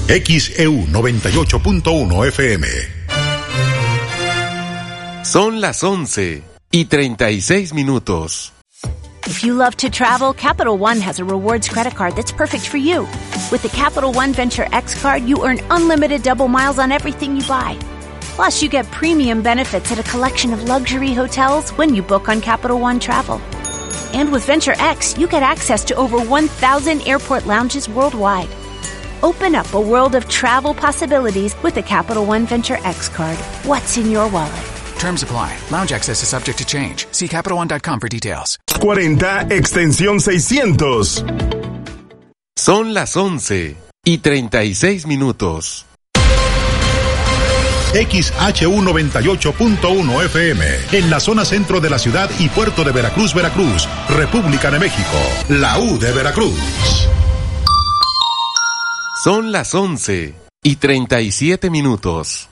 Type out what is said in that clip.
XEU 98.1 FM. Son las 11:36. If you love to travel, Capital One has a rewards credit card that's perfect for you. With the Capital One Venture X card, you earn unlimited double miles on everything you buy. Plus, you get premium benefits at a collection of luxury hotels when you book on Capital One Travel. And with Venture X, you get access to over 1,000 airport lounges worldwide. Open up a world of travel possibilities with the Capital One Venture X card. What's in your wallet? Terms apply. Lounge access is subject to change. See CapitalOne.com for details. 40, extensión 600. Son las 11:36. XHU 98.1 FM, en la zona centro de la ciudad y puerto de Veracruz, República de México, la U de Veracruz. Son las 11:37.